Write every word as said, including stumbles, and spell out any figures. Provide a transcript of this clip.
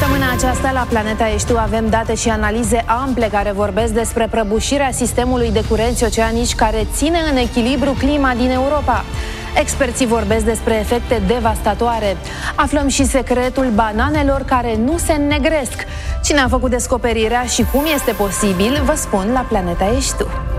Săptămâna aceasta la Planeta Eștiu avem date și analize ample care vorbesc despre prăbușirea sistemului de curenți oceanici care ține în echilibru clima din Europa. Experții vorbesc despre efecte devastatoare. Aflăm și secretul bananelor care nu se înnegresc. Cine a făcut descoperirea și cum este posibil, vă spun la Planeta Eștiu.